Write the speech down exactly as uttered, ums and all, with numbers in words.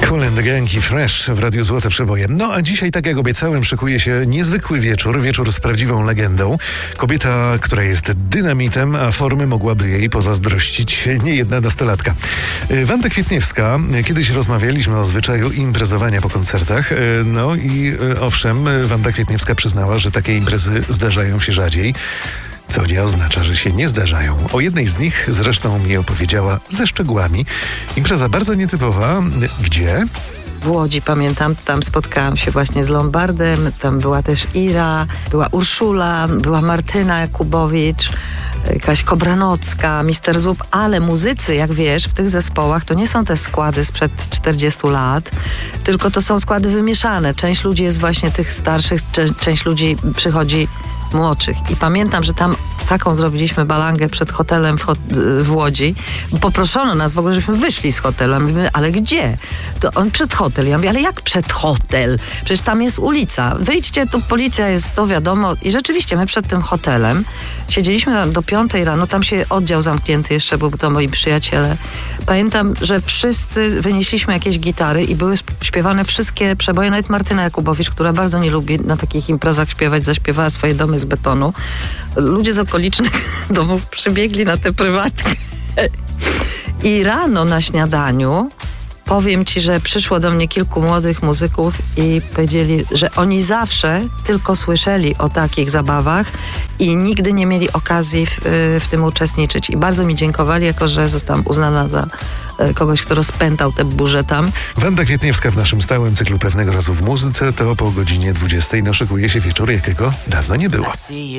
Kool and the Gang i Fresh w Radiu Złote Przeboje. No a dzisiaj, tak jak obiecałem, szykuje się niezwykły wieczór. Wieczór z prawdziwą legendą. Kobieta, która jest dynamitem, a formy mogłaby jej pozazdrościć niejedna nastolatka. Wanda Kwietniewska. Kiedyś rozmawialiśmy o zwyczaju imprezowania po koncertach. No i owszem, Wanda Kwietniewska przyznała, że takie imprezy zdarzają się rzadziej. Co nie oznacza, że się nie zdarzają. O jednej z nich zresztą mi opowiedziała ze szczegółami. Impreza bardzo nietypowa. Gdzie? W Łodzi, pamiętam, tam spotkałam się właśnie z Lombardem, tam była też Ira, była Urszula, była Martyna Jakubowicz, Kaś Kobranocka, mister Zub, ale muzycy, jak wiesz, w tych zespołach to nie są te składy sprzed czterdziestu lat, tylko to są składy wymieszane. Część ludzi jest właśnie tych starszych, cze- część ludzi przychodzi młodszych. I pamiętam, że tam taką zrobiliśmy balangę przed hotelem w, hot- w Łodzi. Poproszono nas w ogóle, żebyśmy wyszli z hotelu. Mówimy, ale gdzie? To on przed hotel. Ja mówię, ale jak przed hotel? Przecież tam jest ulica. Wyjdźcie, tu policja jest, to wiadomo. I rzeczywiście my przed tym hotelem siedzieliśmy tam do piątej rano. Tam się oddział zamknięty jeszcze, bo to moi przyjaciele. Pamiętam, że wszyscy wynieśliśmy jakieś gitary i były śpiewane wszystkie przeboje. Nawet Martyna Jakubowicz, która bardzo nie lubi na takich imprezach śpiewać, zaśpiewała swoje domy z betonu. Ludzie z okolicznych domów przybiegli na tę prywatkę. I rano na śniadaniu powiem ci, że przyszło do mnie kilku młodych muzyków i powiedzieli, że oni zawsze tylko słyszeli o takich zabawach i nigdy nie mieli okazji w, w tym uczestniczyć. I bardzo mi dziękowali, jako że zostałam uznana za kogoś, kto rozpętał tę burzę tam. Wanda Kwietniewska w naszym stałym cyklu Pewnego Razu w Muzyce to po godzinie dwudziestej. No szykuje się wieczór, jakiego dawno nie było.